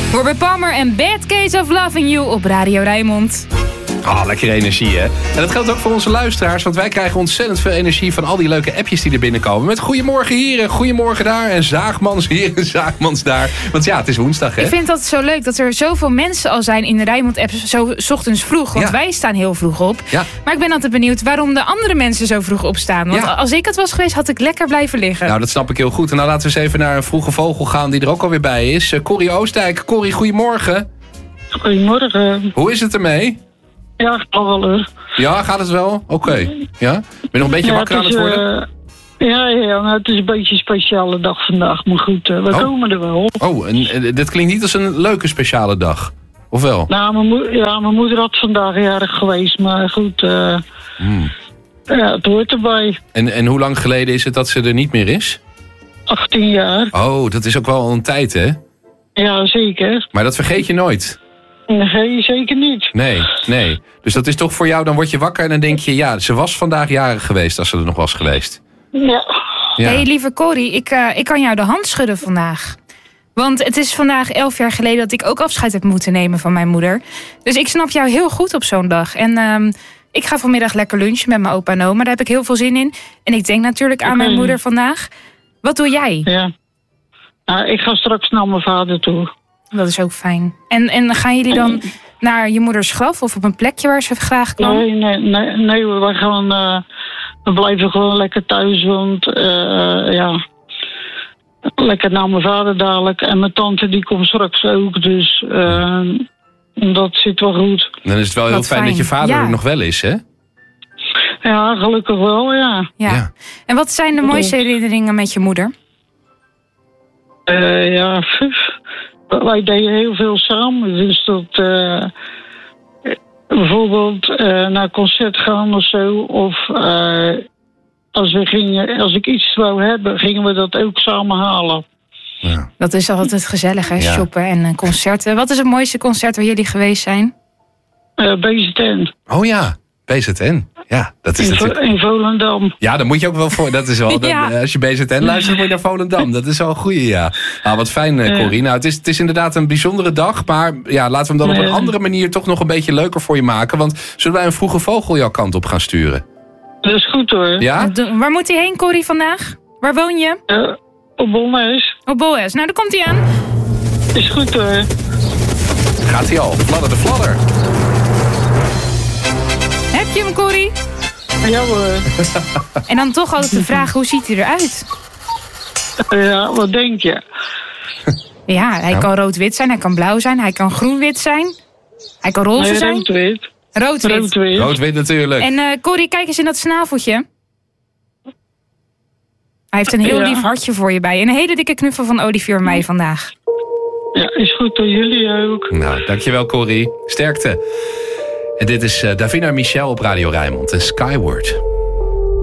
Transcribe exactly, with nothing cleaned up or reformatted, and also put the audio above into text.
Robert Palmer en Bad Case of Loving You op Radio Rijnmond. Ah, oh, lekkere energie, hè? En dat geldt ook voor onze luisteraars, want wij krijgen ontzettend veel energie van al die leuke appjes die er binnenkomen. Met goedemorgen hier en goedemorgen daar en zaagmans hier en zaagmans daar. Want ja, het is woensdag, hè? Ik vind dat zo leuk dat er zoveel mensen al zijn in de Rijnmond-app zo 's ochtends vroeg. Want ja. wij staan heel vroeg op. Ja. Maar ik ben altijd benieuwd waarom de andere mensen zo vroeg opstaan. Want ja. als ik het was geweest, had ik lekker blijven liggen. Nou, dat snap ik heel goed. En dan laten we eens even naar een vroege vogel gaan die er ook alweer bij is. Uh, Corrie Oostdijk. Corrie, goedemorgen. Goedemorgen. Hoe is het ermee? Ja, gaat wel hoor. Ja, gaat het wel? Oké. Okay. Ja? Ben je nog een beetje ja, wakker het is, aan het worden? Uh, ja, ja nou, het is een beetje een speciale dag vandaag. Maar goed, uh, we oh. komen er wel. Oh, en, en dit klinkt niet als een leuke speciale dag. Of wel? Nou, mijn, mo- ja, mijn moeder had vandaag jarig geweest. Maar goed, uh, hmm. ja, het hoort erbij. En, en hoe lang geleden is het dat ze er niet meer is? achttien jaar. Oh, dat is ook wel een tijd, hè? Ja, zeker. Maar dat vergeet je nooit? Nee, zeker niet. Nee, nee. Dus dat is toch voor jou, dan word je wakker en dan denk je... ja, ze was vandaag jarig geweest als ze er nog was geweest. Ja. ja. Hey, lieve Corrie, ik, uh, ik kan jou de hand schudden vandaag. Want het is vandaag elf jaar geleden dat ik ook afscheid heb moeten nemen van mijn moeder. Dus ik snap jou heel goed op zo'n dag. En uh, ik ga vanmiddag lekker lunchen met mijn opa en oma. Daar heb ik heel veel zin in. En ik denk natuurlijk aan okay. mijn moeder vandaag. Wat doe jij? Ja. Nou, ik ga straks naar mijn vader toe. Dat is ook fijn. En, en gaan jullie dan naar je moeders graf of op een plekje waar ze graag kan? Nee, nee, nee, nee we, gaan, uh, we blijven gewoon lekker thuis. Want uh, ja, lekker naar mijn vader dadelijk. En mijn tante die komt straks ook. Dus uh, dat zit wel goed. Dan is het wel heel fijn, fijn dat je vader ja. er nog wel is, hè? Ja, gelukkig wel, ja. ja. ja. En wat zijn de mooiste herinneringen met je moeder? Uh, ja, wij deden heel veel samen. Dus dat uh, bijvoorbeeld uh, naar concert gaan of zo. Of uh, als, we gingen, als ik iets wou hebben, gingen we dat ook samen halen. Ja. Dat is altijd gezellig, hè? Ja. Shoppen en concerten. Wat is het mooiste concert waar jullie geweest zijn? Uh, B Z N. Oh ja, B Z N. Ja, dat is in, natuurlijk... in Volendam. Ja, dan moet je ook wel voor. Dat is wel. ja. dat, als je B Z N luistert, moet je naar Volendam. Dat is wel een goeie, ja. Nou, wat fijn, uh, Corrie. Nou, het is, het is inderdaad een bijzondere dag. Maar ja, laten we hem dan op een andere manier toch nog een beetje leuker voor je maken. Want zullen wij een vroege vogel jouw kant op gaan sturen? Dat is goed hoor. Ja? Waar moet hij heen, Corrie, vandaag? Waar woon je? Uh, op Bolnes. Op Bolnes. Nou, daar komt hij aan. Is goed hoor. Gaat hij al? Fladder de fladder. Heb je hem, Corrie? Ja hoor. En dan toch altijd de vraag, hoe ziet hij eruit? Ja, wat denk je? Ja, hij kan rood-wit zijn, hij kan blauw zijn, hij kan groen-wit zijn. Hij kan roze nee, zijn. Rood-wit. Rood-wit. Rood-wit. Rood-wit natuurlijk. En uh, Corrie, kijk eens in dat snaveltje. Hij heeft een heel ja. lief hartje voor je bij. En een hele dikke knuffel van Olivier en mij vandaag. Ja, is goed door jullie ook. Nou, dankjewel Corrie. Sterkte. En dit is uh, Davina Michel op Radio Rijnmond en Skyward.